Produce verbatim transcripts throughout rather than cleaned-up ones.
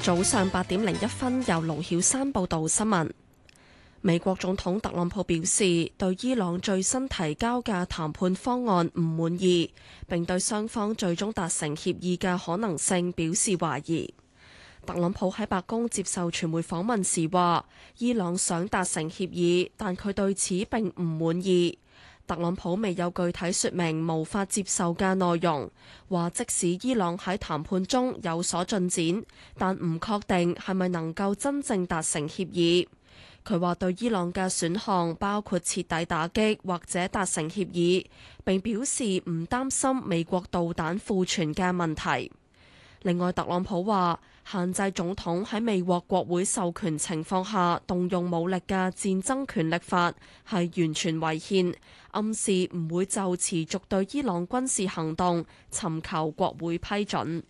早上八點零一分，由盧曉山報道新聞。美國總統特朗普表示，對伊朗最新提交嘅談判方案唔滿意，並對雙方最終達成協議嘅可能性表示懷疑。特朗普喺白宮接受傳媒訪問時話，伊朗想達成協議，但佢對此並唔滿意。特朗普未有具體說明無法接受嘅內容，話即使伊朗喺談判中有所進展，但唔確定係咪能夠真正達成協議。佢話對伊朗嘅選項包括徹底打擊或者達成協議，並表示唔擔心美國導彈庫存嘅問題。另外，特朗普話限制總統喺未獲國會授權情況下動用武力嘅戰爭權力法係完全違憲，暗示唔會就持續對伊朗軍事行動尋求國會批准。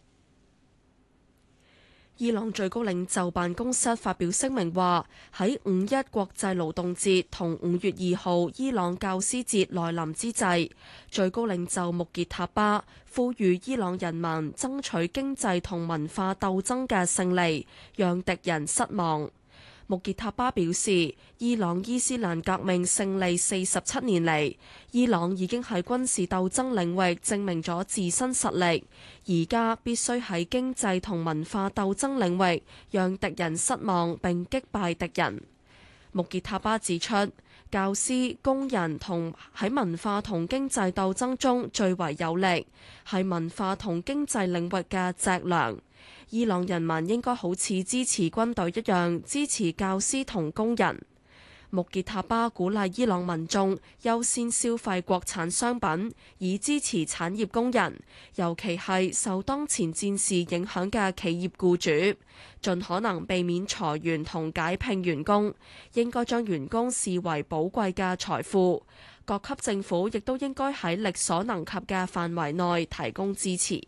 伊朗最高領袖辦公室發表聲明話，喺五一國際勞動節同五月二號伊朗教師節來臨之際，最高領袖穆傑塔巴呼籲伊朗人民爭取經濟同文化鬥爭嘅勝利，讓敵人失望。穆傑塔巴表示，伊朗伊斯蘭革命勝利四十七年嚟，伊朗已經喺軍事鬥爭領域證明咗自身實力，而家必須喺經濟同文化鬥爭領域讓敵人失望並擊敗敵人。穆傑塔巴指出，教師、工人同喺文化同經濟鬥爭中最為有力，係文化同經濟領域嘅脊樑。伊朗人民應該好似支持軍隊一樣支持教師同工人。穆傑塔巴鼓勵伊朗民眾優先消費國產商品，以支持產業工人，尤其係受當前戰事影響嘅企業僱主，盡可能避免裁員同解聘員工，應該將員工視為寶貴嘅財富。各級政府亦都應該喺力所能及嘅範圍內提供支持。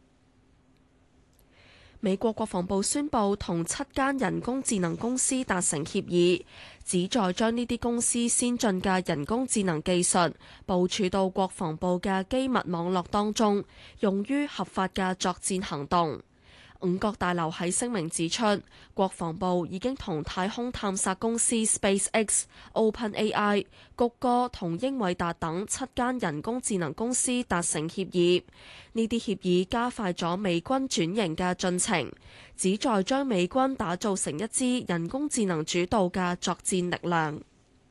美國國防部宣布同七間人工智能公司達成協議，旨在將呢啲公司先進嘅人工智能技術部署到國防部嘅機密網絡當中，用於合法嘅作戰行動。五角大樓喺聲明指出，國防部已經同太空探索公司 SpaceX、OpenAI、谷歌同英偉達等七間人工智能公司達成協議。呢啲協議加快咗美軍轉型嘅進程，旨在將美軍打造成一支人工智能主導嘅作戰力量。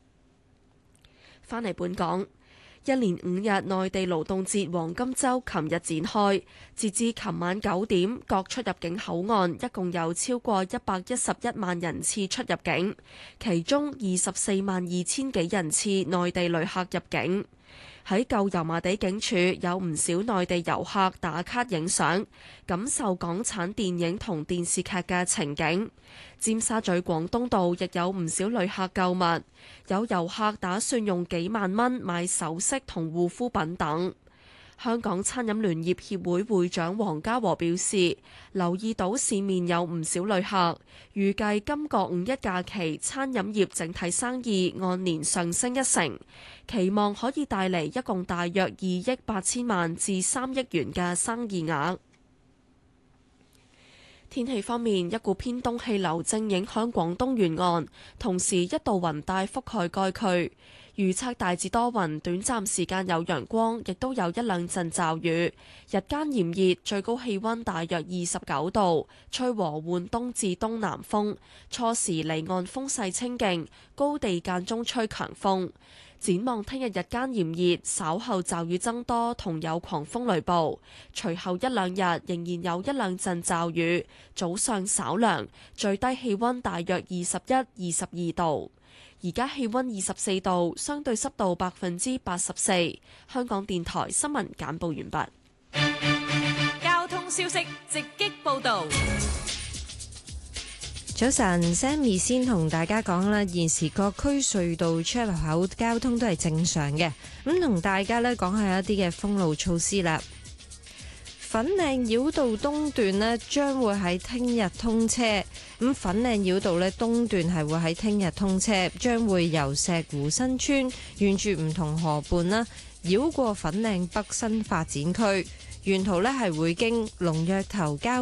返嚟本港。一連五日內地勞動節黃金週琴日展開，截至琴晚九點，各出入境口岸一共有超過一百一十一萬人次出入境，其中二十四萬二千幾人次內地旅客入境。喺舊油麻地警署有唔少內地遊客打卡影相，感受港產電影同電視劇嘅情景。尖沙咀廣東道亦有唔少旅客購物，有遊客打算用幾萬蚊買首飾同護膚品等。香港餐飲聯業協會會長黃家和表示，留意到市面有唔少旅客，預計今個五一假期餐飲業整體生意按年上升一成，期望可以帶嚟一共大約二億八千萬至三億元嘅生意額。天氣方面，一股偏東氣流正影響廣東沿岸，同時一道雲帶覆蓋該區。預測大致多雲，短暫時間有陽光，亦都有一兩陣驟雨。日間炎熱，最高氣溫大約二十九度，吹和緩東至東南風。初時離岸風勢清勁，高地間中吹強風。展望聽日日間炎熱，稍後驟雨增多，同有狂風雷暴。隨後一兩日仍然有一兩陣驟雨，早上稍涼，最低氣溫大約二十一、二十二度。而家氣溫二十四度，相對濕度百分之八十四。香港電台新聞簡報完畢。 交通消息直擊報道。 早晨 ，Sammy 先同大家講啦，現時各區隧道出入口交通都係正常嘅。咁同大家咧講下一啲嘅封路措施啦。粉嶺繞道東段呢將會喺聽日通車，咁粉嶺繞道呢東段係會喺聽日通車，將會由石湖新村沿住唔同河畔啦，繞過粉嶺北新發展區，沿途呢係會經龍躍頭交